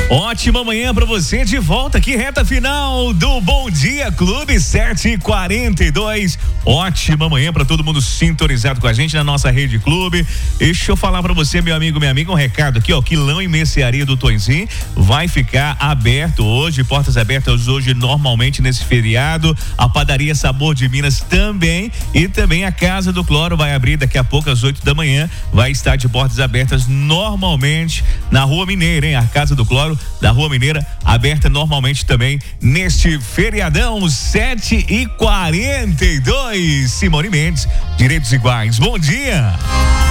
Ótima manhã pra você, de volta aqui, reta final do Bom Dia Clube, 7h42. Ótima manhã pra todo mundo sintonizado com a gente na nossa Rede Clube. Deixa eu falar pra você, meu amigo, minha amiga, um recado aqui, ó, Quilão e Mercearia do Tonzinho vai ficar aberto hoje, portas abertas hoje normalmente nesse feriado. A padaria Sabor de Minas também, e também a Casa do Cloro vai abrir daqui a pouco às 8 da manhã, vai estar de portas abertas normalmente na Rua Mineira, hein? A Casa do Cloro da Rua Mineira, aberta normalmente também neste feriadão, 7h42. Simone Mendes, Direitos Iguais. Bom dia!